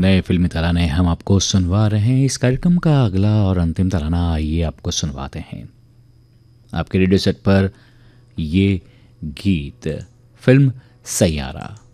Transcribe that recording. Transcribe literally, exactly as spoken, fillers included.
नए फिल्मी तराने हम आपको सुनवा रहे हैं। इस कार्यक्रम का अगला और अंतिम तराना आइए आपको सुनवाते हैं। आपके रेडियो सेट पर ये गीत फिल्म सैयारा